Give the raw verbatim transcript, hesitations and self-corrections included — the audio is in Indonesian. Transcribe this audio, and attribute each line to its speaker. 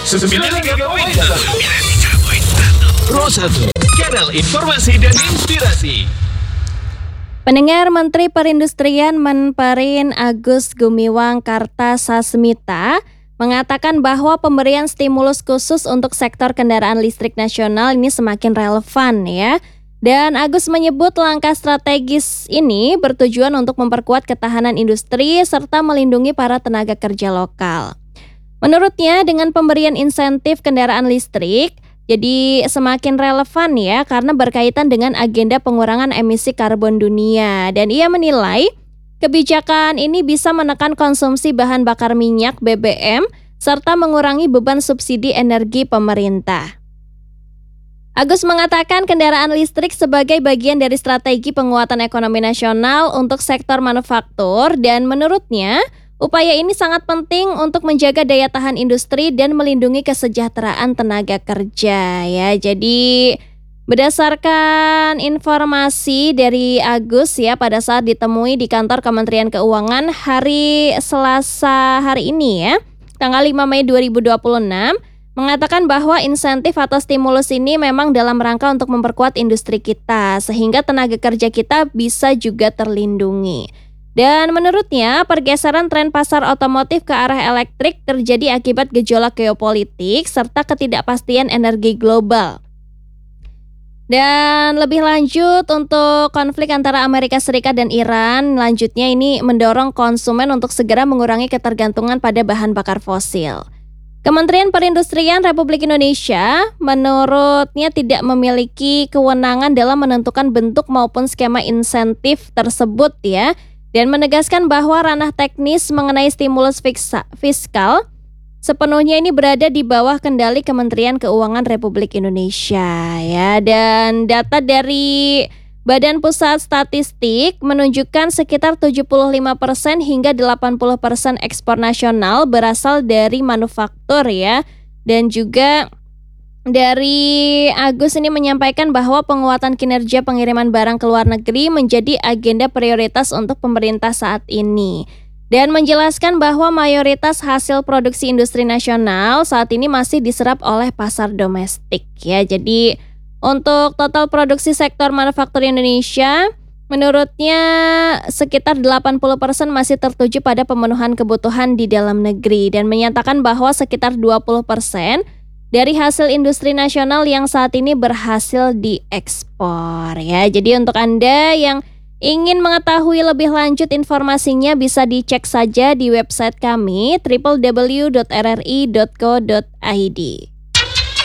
Speaker 1: sembilan puluh tiga koma satu Pro satu, kanal informasi dan inspirasi.
Speaker 2: Pendengar, Menteri Perindustrian Menperin Agus Gumiwang Kartasasmita mengatakan bahwa pemberian stimulus khusus untuk sektor kendaraan listrik nasional ini semakin relevan ya. Dan Agus menyebut langkah strategis ini bertujuan untuk memperkuat ketahanan industri serta melindungi para tenaga kerja lokal. Menurutnya dengan pemberian insentif kendaraan listrik jadi semakin relevan ya karena berkaitan dengan agenda pengurangan emisi karbon dunia. Dan ia menilai kebijakan ini bisa menekan konsumsi bahan bakar minyak B B M serta mengurangi beban subsidi energi pemerintah. Agus mengatakan kendaraan listrik sebagai bagian dari strategi penguatan ekonomi nasional untuk sektor manufaktur dan menurutnya upaya ini sangat penting untuk menjaga daya tahan industri dan melindungi kesejahteraan tenaga kerja ya. Jadi berdasarkan informasi dari Agus ya pada saat ditemui di kantor Kementerian Keuangan hari Selasa hari ini ya, tanggal lima Mei dua ribu dua puluh enam, mengatakan bahwa insentif atau stimulus ini memang dalam rangka untuk memperkuat industri kita sehingga tenaga kerja kita bisa juga terlindungi. Dan menurutnya pergeseran tren pasar otomotif ke arah elektrik terjadi akibat gejolak geopolitik serta ketidakpastian energi global. Dan lebih lanjut untuk konflik antara Amerika Serikat dan Iran, lanjutnya ini mendorong konsumen untuk segera mengurangi ketergantungan pada bahan bakar fosil. Kementerian Perindustrian Republik Indonesia menurutnya tidak memiliki kewenangan dalam menentukan bentuk maupun skema insentif tersebut ya. Dan menegaskan bahwa ranah teknis mengenai stimulus fiskal sepenuhnya ini berada di bawah kendali Kementerian Keuangan Republik Indonesia ya. Dan data dari Badan Pusat Statistik menunjukkan sekitar tujuh puluh lima persen hingga delapan puluh persen ekspor nasional berasal dari manufaktur ya. Dan juga dari Agus ini menyampaikan bahwa penguatan kinerja pengiriman barang ke luar negeri menjadi agenda prioritas untuk pemerintah saat ini. Dan menjelaskan bahwa mayoritas hasil produksi industri nasional saat ini masih diserap oleh pasar domestik ya. Jadi untuk total produksi sektor manufaktur Indonesia, menurutnya sekitar delapan puluh persen masih tertuju pada pemenuhan kebutuhan di dalam negeri dan menyatakan bahwa sekitar dua puluh persen dari hasil industri nasional yang saat ini berhasil diekspor ya. Jadi untuk Anda yang ingin mengetahui lebih lanjut informasinya bisa dicek saja di website kami w w w dot r r i dot co dot i d.